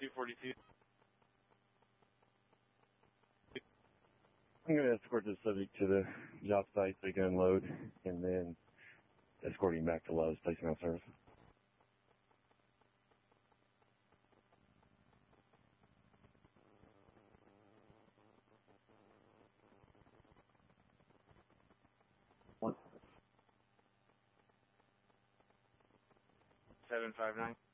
242. I'm going to escort the subject to the job site so he can unload, and then escort him back to Lowe's, placing out service. One. 759.